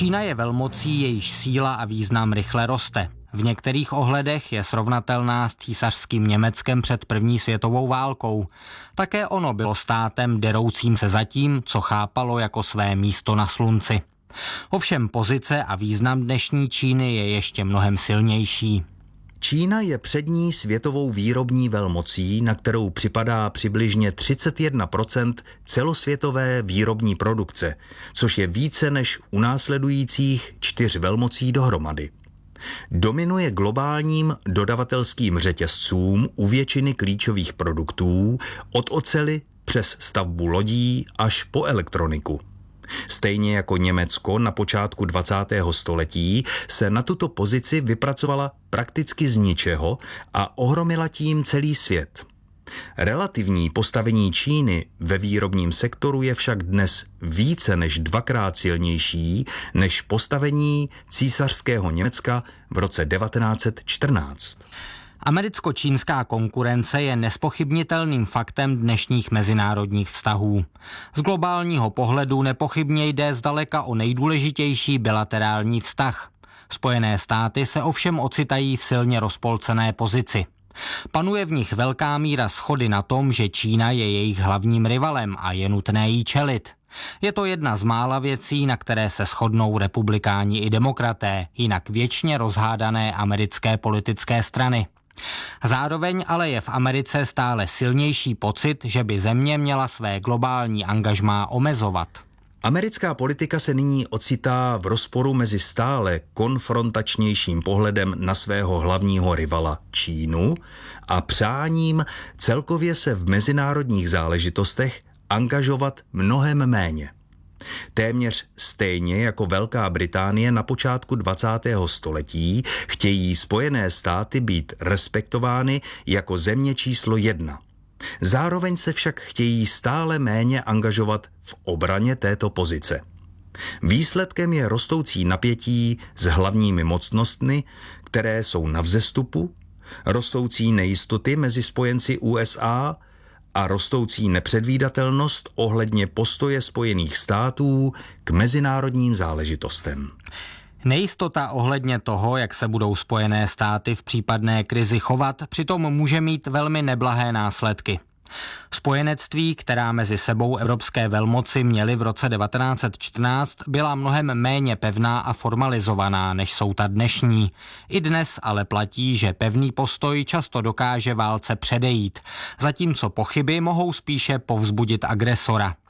Čína je velmocí, jejíž síla a význam rychle roste. V některých ohledech je srovnatelná s císařským Německem před první světovou válkou. Také ono bylo státem deroucím se za tím, co chápalo jako své místo na slunci. Ovšem pozice a význam dnešní Číny je ještě mnohem silnější. Čína je přední světovou výrobní velmocí, na kterou připadá přibližně 31% celosvětové výrobní produkce, což je více než u následujících 4 velmocí dohromady. Dominuje globálním dodavatelským řetězcům u většiny klíčových produktů, od oceli přes stavbu lodí až po elektroniku. Stejně jako Německo na počátku 20. století se na tuto pozici vypracovala prakticky z ničeho a ohromila tím celý svět. Relativní postavení Číny ve výrobním sektoru je však dnes více než 2krát silnější než postavení císařského Německa v roce 1914. Americko-čínská konkurence je nespochybnitelným faktem dnešních mezinárodních vztahů. Z globálního pohledu nepochybně jde zdaleka o nejdůležitější bilaterální vztah. Spojené státy se ovšem ocitají v silně rozpolcené pozici. Panuje v nich velká míra shody na tom, že Čína je jejich hlavním rivalem a je nutné jí čelit. Je to jedna z mála věcí, na které se shodnou republikáni i demokraté, jinak věčně rozhádané americké politické strany. Zároveň ale je v Americe stále silnější pocit, že by země měla své globální angažmá omezovat. Americká politika se nyní ocitá v rozporu mezi stále konfrontačnějším pohledem na svého hlavního rivala Čínu a přáním celkově se v mezinárodních záležitostech angažovat mnohem méně. Téměř stejně jako Velká Británie na počátku 20. století chtějí Spojené státy být respektovány jako země číslo 1. Zároveň se však chtějí stále méně angažovat v obraně této pozice. Výsledkem je rostoucí napětí s hlavními mocnostmi, které jsou na vzestupu, rostoucí nejistoty mezi spojenci USA a rostoucí nepředvídatelnost ohledně postoje Spojených států k mezinárodním záležitostem. Nejistota ohledně toho, jak se budou Spojené státy v případné krizi chovat, přitom může mít velmi neblahé následky. Spojenectví, která mezi sebou evropské velmoci měly v roce 1914, byla mnohem méně pevná a formalizovaná, než jsou ta dnešní. I dnes ale platí, že pevný postoj často dokáže válce předejít, zatímco pochyby mohou spíše povzbudit agresora.